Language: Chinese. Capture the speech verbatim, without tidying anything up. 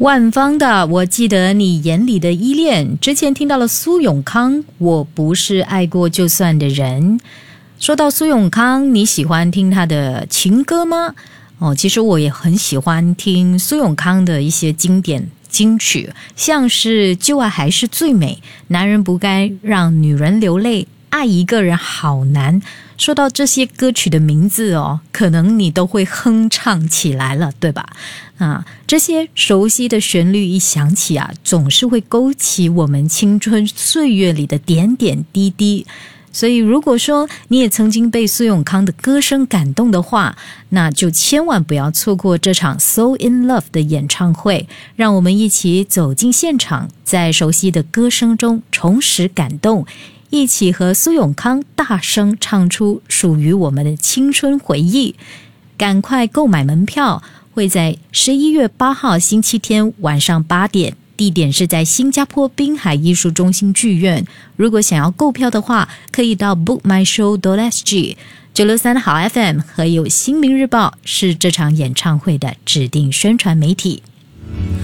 万芳的我记得你眼里的依恋，之前听到了苏永康，我不是爱过就算的人。说到苏永康，你喜欢听他的情歌吗？哦，其实我也很喜欢听苏永康的一些经典金曲，像是旧爱还是最美，男人不该让女人流泪，爱一个人好难。说到这些歌曲的名字哦，可能你都会哼唱起来了，对吧？啊，这些熟悉的旋律一响起啊，总是会勾起我们青春岁月里的点点滴滴。所以如果说你也曾经被苏永康的歌声感动的话，那就千万不要错过这场 So in Love 的演唱会，让我们一起走进现场，在熟悉的歌声中重拾感动，一起和苏永康大声唱出属于我们的青春回忆。赶快购买门票，会在十一月八号星期天晚上八点，地点是在新加坡滨海艺术中心剧院。如果想要购票的话，可以到 book my show dot s g。 九六三好 F M 和有新民日报是这场演唱会的指定宣传媒体。